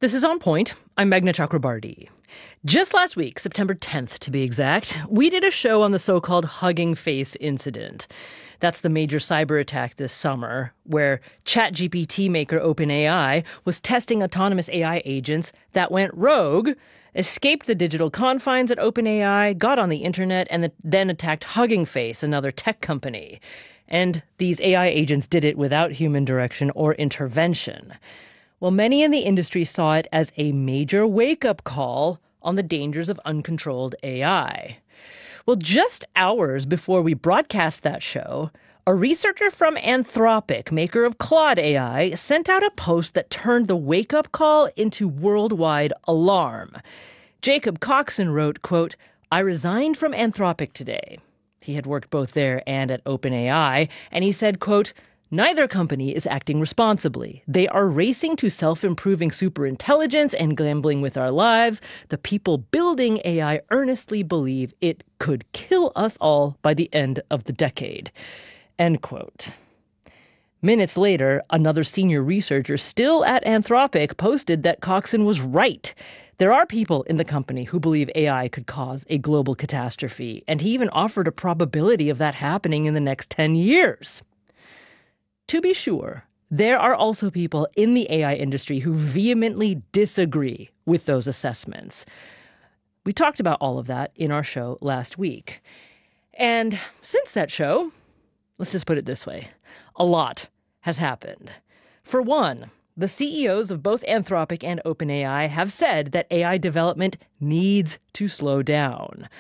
This is On Point. I'm Meghna Chakrabarti. Just last week, September 10th to be exact, we did a show on the so-called Hugging Face incident. That's the major cyber attack this summer, where ChatGPT maker OpenAI was testing autonomous AI agents that went rogue, escaped the digital confines at OpenAI, got on the internet, and then attacked Hugging Face, another tech company. And these AI agents did it without human direction or intervention. Well, many in the industry saw it as a major wake-up call on the dangers of uncontrolled AI. Well, just hours before we broadcast that show, a researcher from Anthropic, maker of Claude AI, sent out a post that turned the wake-up call into worldwide alarm. Jacob Coxon wrote, quote, "I resigned from Anthropic today." He had worked both there and at OpenAI, and he said, quote, "Neither company is acting responsibly. They are racing to self-improving superintelligence and gambling with our lives. The people building AI earnestly believe it could kill us all by the end of the decade." End quote. Minutes later, another senior researcher still at Anthropic posted that Coxon was right. There are people in the company who believe AI could cause a global catastrophe, and he even offered a probability of that happening in the next 10 years. To be sure, there are also people in the AI industry who vehemently disagree with those assessments. We talked about all of that in our show last week. And since that show, let's just put it this way, a lot has happened. For one, the CEOs of both Anthropic and OpenAI have said that AI development needs to slow down.